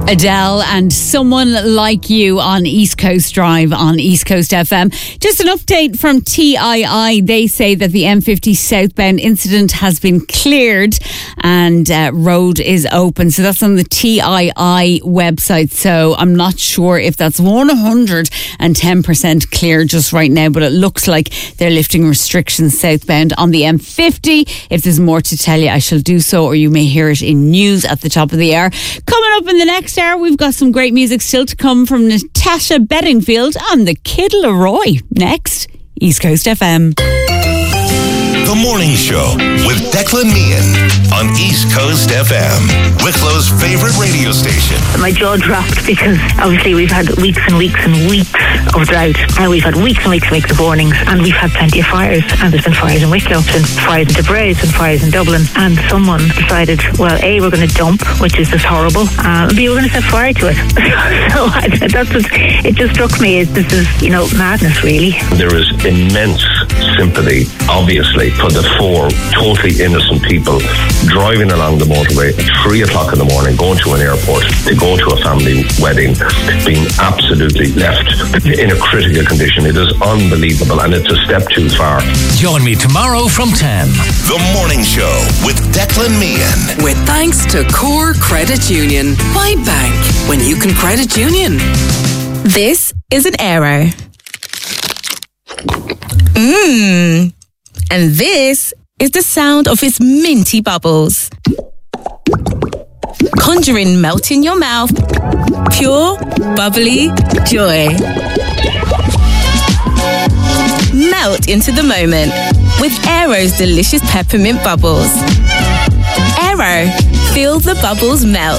Adele and Someone Like You on East Coast Drive on East Coast FM. Just an update from TII. They say that the M50 southbound incident has been cleared and road is open. So that's on the TII website. So I'm not sure if that's 110% clear just right now, but it looks like they're lifting restrictions southbound on the M50. If there's more to tell you, I shall do so, or you may hear it in news at the top of the hour. Coming up in the next hour, we've got some great music still to come from Natasha Bedingfield and the Kid Laroi. Next, East Coast FM. The Morning Show with Declan Meehan on East Coast FM, Wicklow's favorite radio station. My jaw dropped because obviously we've had weeks and weeks and weeks of drought, and we've had weeks and weeks and weeks of warnings, and we've had plenty of fires, and there's been fires in Wicklow, there's been fires in Debray, there's been fires in Dublin, and someone decided, well, A, we're going to dump, which is just horrible, B, we're going to set fire to it. So that's what it just struck me, is this is, madness really. There is immense sympathy, obviously, for the four totally innocent people driving along the motorway at 3 o'clock in the morning, going to an airport to go to a family wedding, being absolutely left in a critical condition. It is unbelievable, and it's a step too far. Join me tomorrow from 10. The Morning Show with Declan Meehan. With thanks to Core Credit Union. Why bank when you can credit union? This is an Aero. And this is the sound of its minty bubbles. Conjuring melt in your mouth. Pure, bubbly joy. Melt into the moment with Aero's delicious peppermint bubbles. Aero, feel the bubbles melt.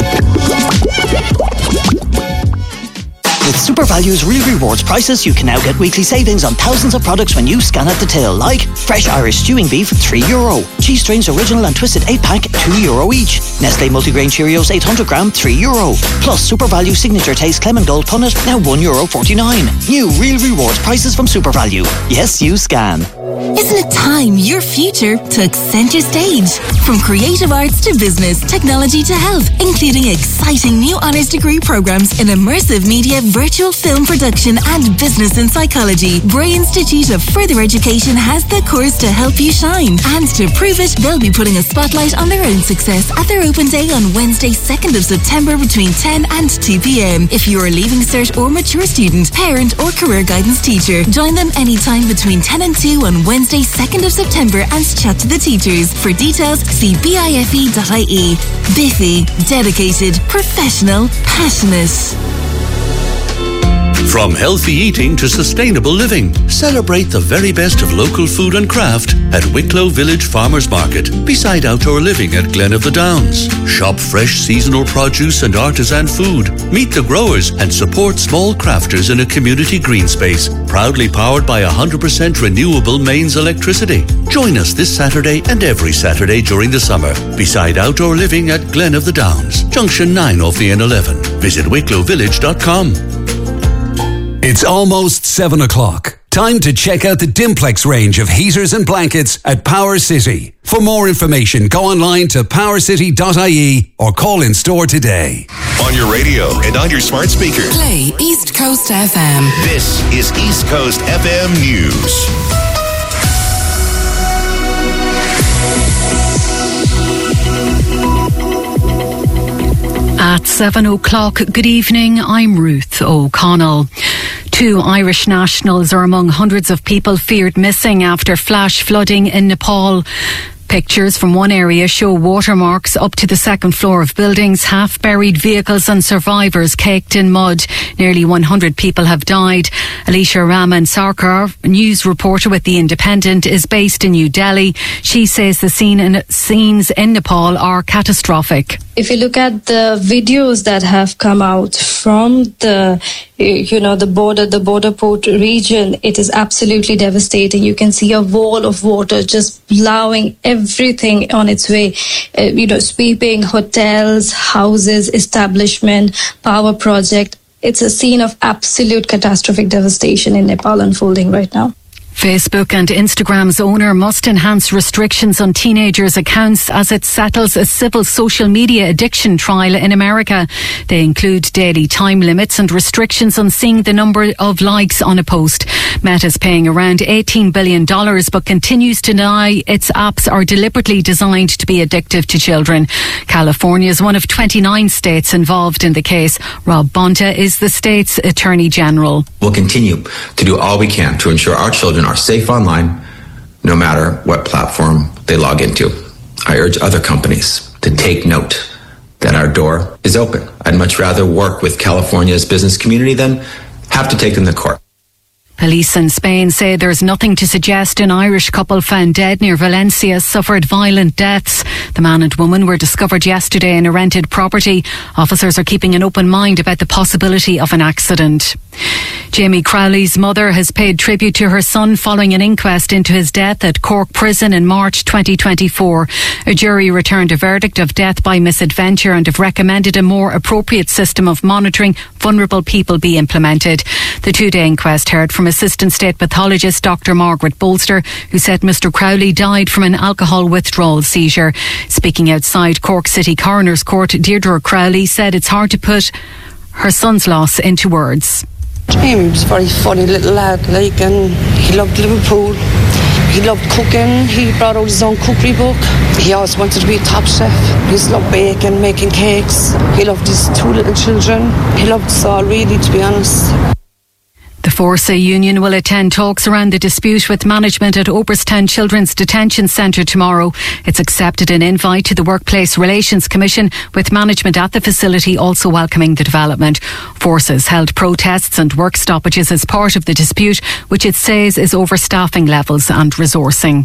With SuperValue's Real Rewards prices, you can now get weekly savings on thousands of products when you scan at the till, like fresh Irish stewing beef, €3. Cheese Strings Original and Twisted 8-pack, €2 each. Nestle Multigrain Cheerios 800 gram, €3. Plus SuperValue Signature Taste Clement Gold Punnet, now €1.49. New Real Rewards prices from SuperValue. Yes, you scan. Isn't it time your future took centre stage? From creative arts to business, technology to health, including exciting new honours degree programmes in immersive media, virtual film production and business and psychology, Bray Institute of Further Education has the course to help you shine. And to prove it, they'll be putting a spotlight on their own success at their open day on Wednesday 2nd of September between 10 and 2 p.m. If you're a Leaving Cert or mature student, parent or career guidance teacher, join them anytime between 10 and 2 on Wednesday 2nd of September and chat to the teachers. For details, see bife.ie. Biffy, dedicated, professional, passionate. From healthy eating to sustainable living, celebrate the very best of local food and craft at Wicklow Village Farmers Market, beside outdoor living at Glen of the Downs. Shop fresh seasonal produce and artisan food. Meet the growers and support small crafters in a community green space, proudly powered by 100% renewable mains electricity. Join us this Saturday and every Saturday during the summer, beside outdoor living at Glen of the Downs, Junction 9 off the N11. Visit wicklowvillage.com. It's almost 7 o'clock. Time to check out the Dimplex range of heaters and blankets at Power City. For more information, go online to powercity.ie or call in store today. On your radio and on your smart speaker. Play East Coast FM. This is East Coast FM News. At 7 o'clock, good evening, I'm Ruth O'Connell. 2 Irish nationals are among hundreds of people feared missing after flash flooding in Nepal. Pictures from one area show watermarks up to the second floor of buildings, half-buried vehicles and survivors caked in mud. Nearly 100 people have died. Alicia Raman Sarkar, news reporter with The Independent, is based in New Delhi. She says the scenes in Nepal are catastrophic. If you look at the videos that have come out from the border port region, it is absolutely devastating. You can see a wall of water just plowing everything on its way, sweeping hotels, houses, establishment, power project. It's a scene of absolute catastrophic devastation in Nepal unfolding right now. Facebook and Instagram's owner must enhance restrictions on teenagers' accounts as it settles a civil social media addiction trial in America. They include daily time limits and restrictions on seeing the number of likes on a post. Meta's paying around $18 billion but continues to deny its apps are deliberately designed to be addictive to children. California is one of 29 states involved in the case. Rob Bonta is the state's Attorney General. We'll continue to do all we can to ensure our children are safe online, no matter what platform they log into. I urge other companies to take note that our door is open. I'd much rather work with California's business community than have to take them to court. Police in Spain say there's nothing to suggest an Irish couple found dead near Valencia suffered violent deaths. The man and woman were discovered yesterday in a rented property. Officers are keeping an open mind about the possibility of an accident. Jamie Crowley's mother has paid tribute to her son following an inquest into his death at Cork Prison in March 2024. A jury returned a verdict of death by misadventure and have recommended a more appropriate system of monitoring vulnerable people be implemented. The two-day inquest heard from Assistant State Pathologist Dr. Margaret Bolster, who said Mr. Crowley died from an alcohol withdrawal seizure. Speaking outside Cork City Coroner's Court, Deirdre Crowley said it's hard to put her son's loss into words. Jamie was a very funny little lad, and he loved Liverpool. He loved cooking. He brought out his own cookery book. He always wanted to be a top chef. He just loved baking, making cakes. He loved his two little children. He loved us all, really, to be honest. The Forsa Union will attend talks around the dispute with management at Oberstown Children's Detention Centre tomorrow. It's accepted an invite to the Workplace Relations Commission, with management at the facility also welcoming the development. Forsa's held protests and work stoppages as part of the dispute, which it says is overstaffing levels and resourcing.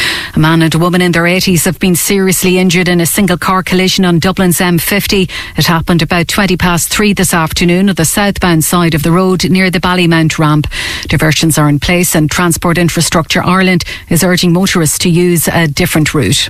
A man and a woman in their 80s have been seriously injured in a single car collision on Dublin's M50. It happened about 3:20 this afternoon on the southbound side of the road near the Ballymount ramp. Diversions are in place and Transport Infrastructure Ireland is urging motorists to use a different route.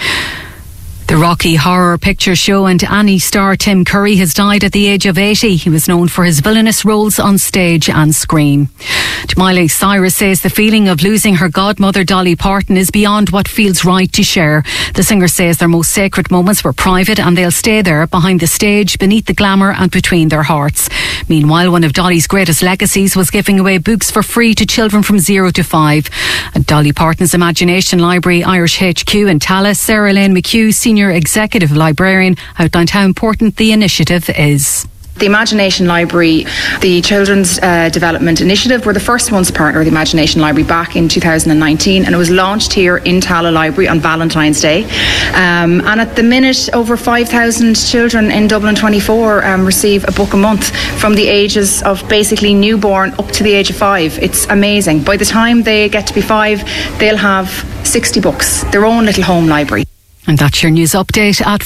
The Rocky Horror Picture Show and Annie star Tim Curry has died at the age of 80. He was known for his villainous roles on stage and screen. Miley Cyrus says the feeling of losing her godmother Dolly Parton is beyond what feels right to share. The singer says their most sacred moments were private and they'll stay there, behind the stage, beneath the glamour and between their hearts. Meanwhile, one of Dolly's greatest legacies was giving away books for free to children from 0 to 5. At Dolly Parton's Imagination Library Irish HQ in Tallaght, Sarah Lane McHugh, Senior Executive Librarian, outlined how important the initiative is. The Imagination Library, the Children's Development Initiative, were the first ones to partner with the Imagination Library back in 2019, and it was launched here in Tallaght Library on Valentine's Day. And at the minute, over 5,000 children in Dublin 24 receive a book a month from the ages of basically newborn up to the age of 5. It's amazing. By the time they get to be 5, they'll have 60 books, their own little home library. And that's your news update at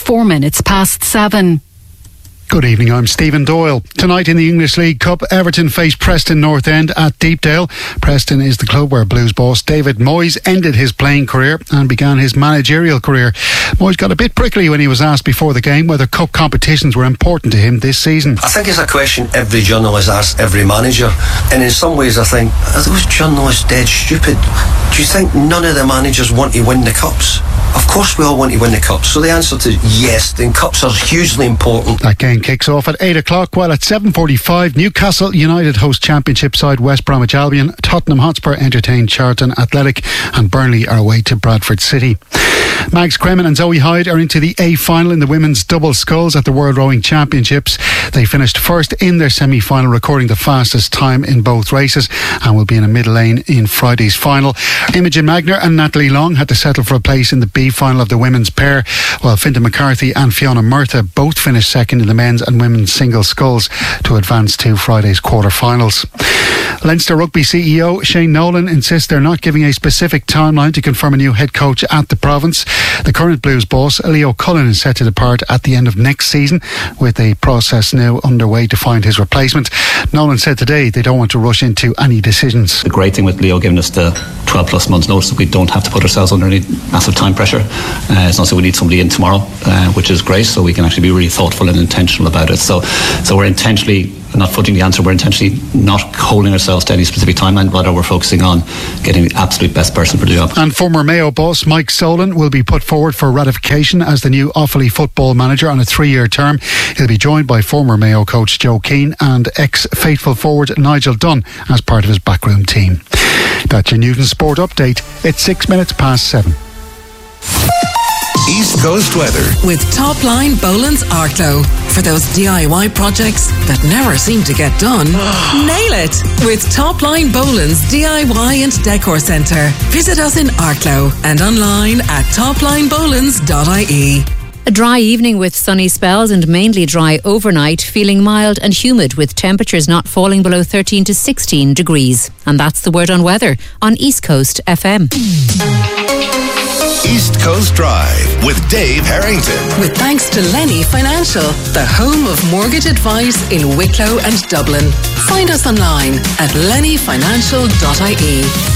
7:04. Good evening, I'm Stephen Doyle. Tonight in the English League Cup, Everton face Preston North End at Deepdale. Preston is the club where Blues boss David Moyes ended his playing career and began his managerial career. Moyes got a bit prickly when he was asked before the game whether cup competitions were important to him this season. I think it's a question every journalist asks every manager, and in some ways I think, are those journalists dead stupid? Do you think none of the managers want to win the cups? Of course we all want to win the cups. So the answer to yes, the cups are hugely important. That game kicks off at 8 o'clock, while at 7:45 Newcastle United host Championship side West Bromwich Albion, Tottenham Hotspur entertain Charlton Athletic, and Burnley are away to Bradford City. Mags Kremen and Zoe Hyde are into the A final in the women's double sculls at the World Rowing Championships. They finished first in their semi-final, recording the fastest time in both races, and will be in a middle lane in Friday's final. Imogen Magner and Natalie Long had to settle for a place in the B final of the women's pair, while Fintan McCarthy and Fiona Murtha both finished second in the men's and women's single sculls to advance to Friday's quarter-finals. Leinster Rugby CEO Shane Nolan insists they're not giving a specific timeline to confirm a new head coach at the province. The current Blues boss, Leo Cullen, is set to depart at the end of next season, with a process now underway to find his replacement. Nolan said today they don't want to rush into any decisions. The great thing with Leo giving us the 12 plus months notice, we don't have to put ourselves under any massive time pressure. It's not so we need somebody in tomorrow, which is great, so we can actually be really thoughtful and intentional about it. So we're intentionally not fudging the answer. We're intentionally not holding ourselves to any specific timeline, but we're focusing on getting the absolute best person for the job. And former Mayo boss Mike Solan will be put forward for ratification as the new Offaly football manager on a 3-year term. He'll be joined by former Mayo coach Joe Keane and ex-Faithful forward Nigel Dunn as part of his backroom team. That's your Newton Sport Update. It's 6 minutes past 7. East Coast weather. With Topline Boland's Arklow. For those DIY projects that never seem to get done, nail it with Topline Boland's DIY and Decor Centre. Visit us in Arklow and online at toplinebolands.ie. A dry evening with sunny spells and mainly dry overnight, feeling mild and humid with temperatures not falling below 13 to 16 degrees. And that's the word on weather on East Coast FM. East Coast Drive with Dave Harrington. With thanks to Lenny Financial, the home of mortgage advice in Wicklow and Dublin. Find us online at lennyfinancial.ie.